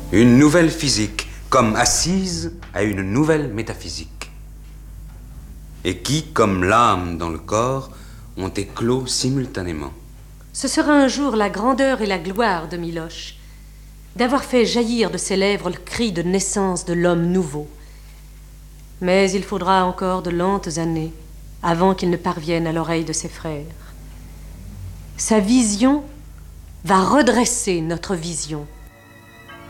Une nouvelle physique, comme assise à une nouvelle métaphysique. Et qui, comme l'âme dans le corps, ont éclos simultanément. Ce sera un jour la grandeur et la gloire de Miloche, d'avoir fait jaillir de ses lèvres le cri de naissance de l'homme nouveau. Mais il faudra encore de lentes années avant qu'il ne parvienne à l'oreille de ses frères. Sa vision va redresser notre vision.